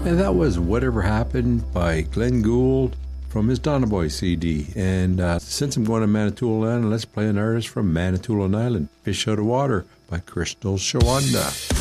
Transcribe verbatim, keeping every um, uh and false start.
And that was Whatever Happened by Glenn Gould from his Donna Boy C D. And uh, since I'm going to Manitoulin Island, let's play an artist from Manitoulin Island, Fish Out of Water by Crystal Shawanda.